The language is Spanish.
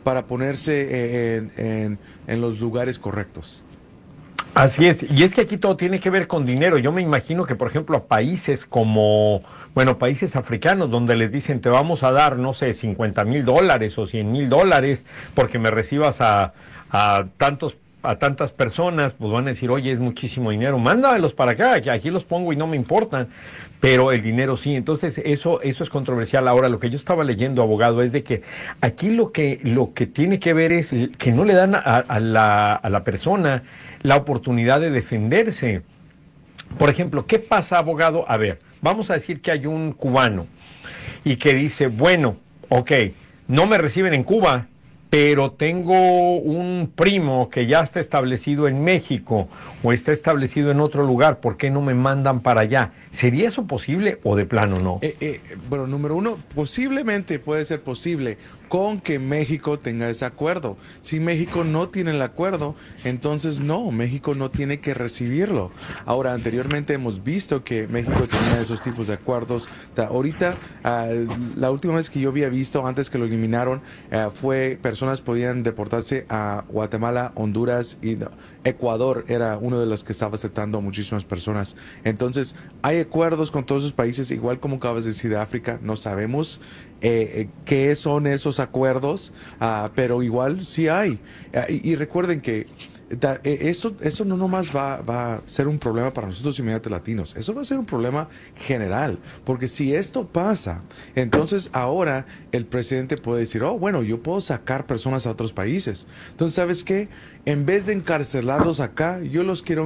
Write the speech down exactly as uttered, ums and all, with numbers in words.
para ponerse en, en, en los lugares correctos. Así es, y es que aquí todo tiene que ver con dinero. Yo me imagino que, por ejemplo, a países como, bueno, países africanos, donde les dicen, te vamos a dar, no sé, cincuenta mil dólares o cien mil dólares, porque me recibas a, a tantos a tantas personas, pues van a decir, oye, es muchísimo dinero, mándamelos para acá, que aquí los pongo y no me importan, pero el dinero sí. Entonces, eso, eso es controversial. Ahora, lo que yo estaba leyendo, abogado, es de que aquí lo que, lo que tiene que ver es que no le dan a, a la, a la persona la oportunidad de defenderse. Por ejemplo, ¿qué pasa, abogado? A ver, vamos a decir que hay un cubano y que dice, bueno, ok, no me reciben en Cuba, pero tengo un primo que ya está establecido en México o está establecido en otro lugar, ¿por qué no me mandan para allá? ¿Sería eso posible o de plano no? Eh, eh, bueno, número uno, posiblemente puede ser posible con que México tenga ese acuerdo. Si México no tiene el acuerdo, entonces no, México no tiene que recibirlo. Ahora, anteriormente hemos visto que México tenía esos tipos de acuerdos. Ta- Ahorita, uh, la última vez que yo había visto, antes que lo eliminaron, uh, fue personas podían deportarse a Guatemala, Honduras y no, Ecuador era uno de los que estaba aceptando a muchísimas personas. Entonces, hay acuerdos con todos esos países, igual como acabas de decir de África, no sabemos eh, eh, qué son esos acuerdos, uh, pero igual sí hay. Uh, y, y, recuerden que da, eh, esto, esto no nomás va, va a ser un problema para nosotros inmigrantes latinos, eso va a ser un problema general, porque si esto pasa, entonces ahora el presidente puede decir, oh, bueno, yo puedo sacar personas a otros países. Entonces, ¿sabes qué? En vez de encarcelarlos acá, yo los quiero